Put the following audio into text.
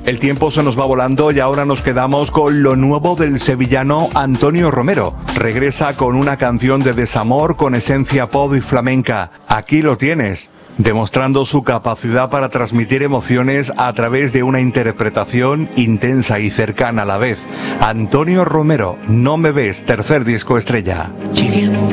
El tiempo se nos va volando y ahora nos quedamos con lo nuevo del sevillano Antonio Romero. Regresa con una canción de desamor con esencia pop y flamenca. Aquí lo tienes, demostrando su capacidad para transmitir emociones a través de una interpretación intensa y cercana a la vez. Antonio Romero, No me ves, tercer disco estrella. Llegué